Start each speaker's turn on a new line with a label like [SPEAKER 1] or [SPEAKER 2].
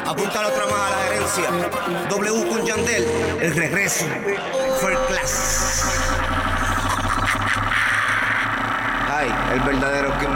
[SPEAKER 1] Apunta la otra más a la gerencia. W con Yandel, el regreso. First class. Ay, el verdadero que